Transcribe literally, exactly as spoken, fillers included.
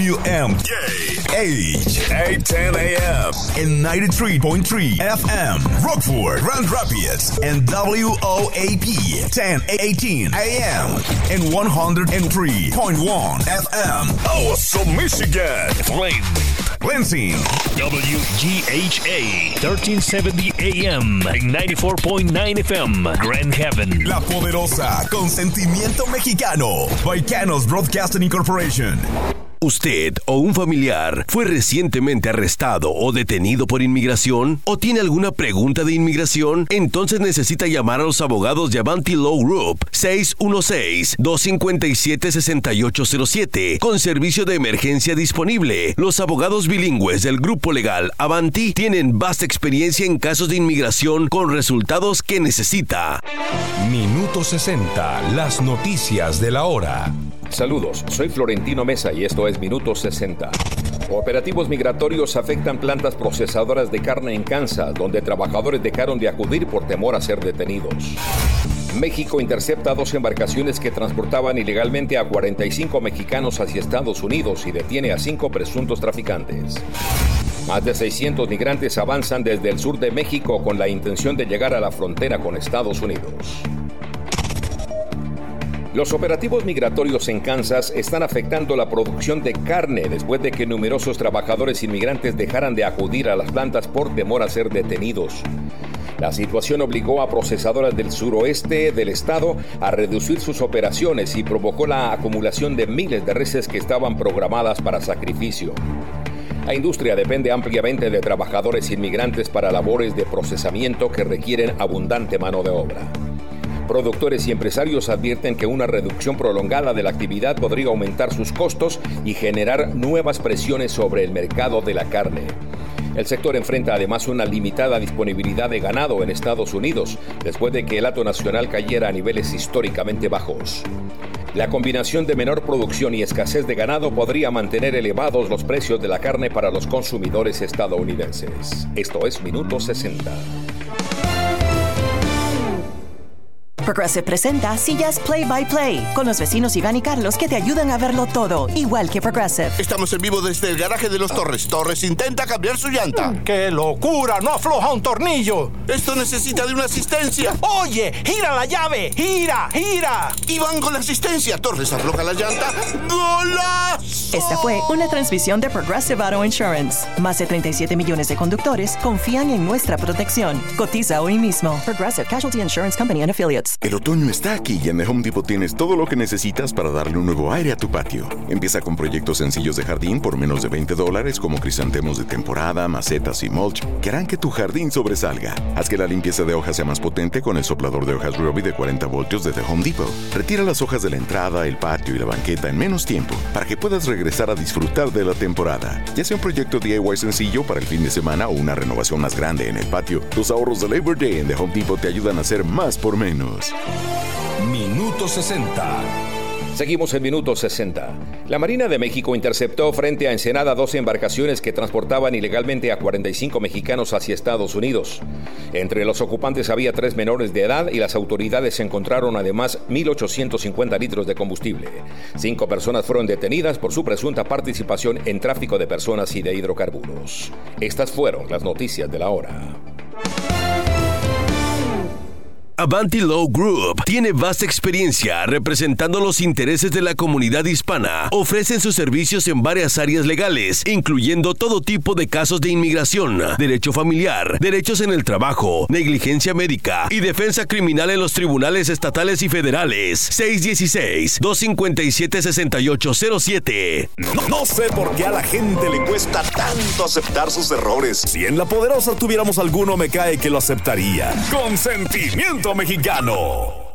W M J H eight ten A M and ninety-three point three F M Rockford, Grand Rapids, and W O A P ten eighteen A M and one oh three point one F M Awesome, Michigan. Flame, Lansing, W G H A thirteen seventy A M and ninety-four point nine F M Grand Haven. La Poderosa, con sentimiento mexicano. By Canos Broadcasting Incorporation. ¿Usted o un familiar fue recientemente arrestado o detenido por inmigración? ¿O tiene alguna pregunta de inmigración? Entonces necesita llamar a los abogados de Avanti Law Group seis uno seis, dos cinco siete, seis ocho cero siete con servicio de emergencia disponible. Los abogados bilingües del grupo legal Avanti tienen vasta experiencia en casos de inmigración con resultados que necesita. Minuto sesenta, las noticias de la hora. Saludos, soy Florentino Mesa y esto es Minuto sesenta. Operativos migratorios afectan plantas procesadoras de carne en Kansas, donde trabajadores dejaron de acudir por temor a ser detenidos. México intercepta dos embarcaciones que transportaban ilegalmente a cuarenta y cinco mexicanos hacia Estados Unidos y detiene a cinco presuntos traficantes. Más de seiscientos migrantes avanzan desde el sur de México con la intención de llegar a la frontera con Estados Unidos. Los operativos migratorios en Kansas están afectando la producción de carne después de que numerosos trabajadores inmigrantes dejaran de acudir a las plantas por temor a ser detenidos. La situación obligó a procesadoras del suroeste del estado a reducir sus operaciones y provocó la acumulación de miles de reses que estaban programadas para sacrificio. La industria depende ampliamente de trabajadores inmigrantes para labores de procesamiento que requieren abundante mano de obra. Productores y empresarios advierten que una reducción prolongada de la actividad podría aumentar sus costos y generar nuevas presiones sobre el mercado de la carne. El sector enfrenta además una limitada disponibilidad de ganado en Estados Unidos, después de que el hato nacional cayera a niveles históricamente bajos. La combinación de menor producción y escasez de ganado podría mantener elevados los precios de la carne para los consumidores estadounidenses. Esto es Minuto sesenta. Progressive presenta Sillas Play by Play con los vecinos Iván y Carlos que te ayudan a verlo todo, igual que Progressive. Estamos en vivo desde el garaje de los Torres. Torres intenta cambiar su llanta. ¡Qué locura! ¡No afloja un tornillo! Esto necesita de una asistencia. ¡Oye! ¡Gira la llave! ¡Gira! ¡Gira! Iván con la asistencia. Torres afloja la llanta. ¡Golazo! Esta fue una transmisión de Progressive Auto Insurance. Más de treinta y siete millones de conductores confían en nuestra protección. Cotiza hoy mismo. Progressive Casualty Insurance Company and Affiliates. El otoño está aquí y en The Home Depot tienes todo lo que necesitas para darle un nuevo aire a tu patio. Empieza con proyectos sencillos de jardín por menos de veinte dólares como crisantemos de temporada, macetas y mulch que harán que tu jardín sobresalga. Haz que la limpieza de hojas sea más potente con el soplador de hojas Ryobi de cuarenta voltios de The Home Depot. Retira las hojas de la entrada, el patio y la banqueta en menos tiempo para que puedas regresar a disfrutar de la temporada. Ya sea un proyecto D I Y sencillo para el fin de semana o una renovación más grande en el patio, los ahorros de Labor Day en The Home Depot te ayudan a hacer más por menos. Minuto sesenta. Seguimos en Minuto sesenta. La Marina de México interceptó frente a Ensenada dos embarcaciones que transportaban ilegalmente a cuarenta y cinco mexicanos hacia Estados Unidos. Entre los ocupantes había tres menores de edad y las autoridades encontraron además mil ochocientos cincuenta litros de combustible. Cinco personas fueron detenidas por su presunta participación en tráfico de personas y de hidrocarburos. Estas fueron las noticias de la hora. Avanti Law Group tiene vasta experiencia representando los intereses de la comunidad hispana. Ofrecen sus servicios en varias áreas legales, incluyendo todo tipo de casos de inmigración, derecho familiar, derechos en el trabajo, negligencia médica y defensa criminal en los tribunales estatales y federales. seis uno seis, dos cinco siete, seis ocho cero siete. No, no sé por qué a la gente le cuesta tanto aceptar sus errores. Si en La Poderosa tuviéramos alguno, me cae que lo aceptaría. Consentimiento mexicano.